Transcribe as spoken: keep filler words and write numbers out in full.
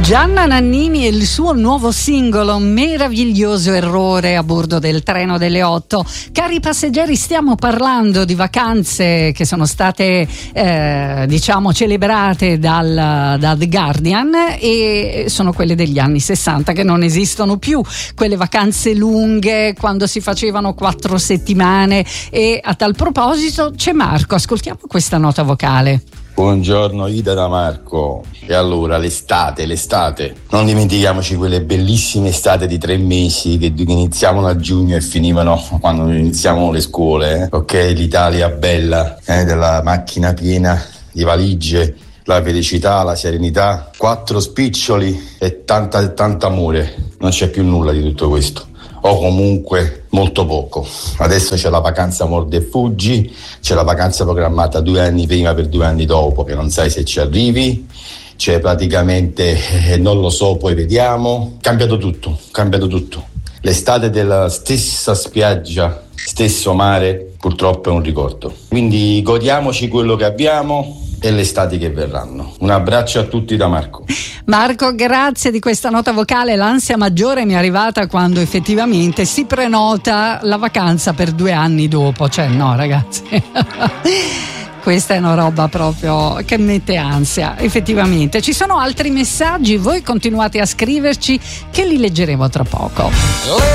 Gianna Nannini e il suo nuovo singolo Meraviglioso errore a bordo del treno delle otto. Cari passeggeri, stiamo parlando di vacanze che sono state eh, diciamo celebrate dal, da The Guardian, e sono quelle degli anni sessanta che non esistono più, quelle vacanze lunghe quando si facevano quattro settimane. E a tal proposito c'è Marco, ascoltiamo questa nota vocale. Buongiorno Ida da Marco. E allora l'estate, l'estate. Non dimentichiamoci quelle bellissime estate di tre mesi che iniziavano a giugno e finivano quando iniziavano le scuole. Eh? Ok, l'Italia bella, eh, della macchina piena di valigie, la felicità, la serenità, quattro spiccioli e tanta, tanta amore. Non c'è più nulla di tutto questo. O comunque molto poco. Adesso c'è la vacanza mordi e fuggi, c'è la vacanza programmata due anni prima per due anni dopo, che non sai se ci arrivi, c'è praticamente eh, non lo so, poi vediamo. Cambiato tutto, cambiato tutto. L'estate della stessa spiaggia, stesso mare, purtroppo è un ricordo. Quindi godiamoci quello che abbiamo e le estati che verranno. Un abbraccio a tutti da Marco. Marco, grazie di questa nota vocale. L'ansia maggiore mi è arrivata quando effettivamente si prenota la vacanza per due anni dopo. Cioè no, ragazzi. Questa è una roba proprio che mette ansia, effettivamente. Ci sono altri messaggi, voi continuate a scriverci che li leggeremo tra poco.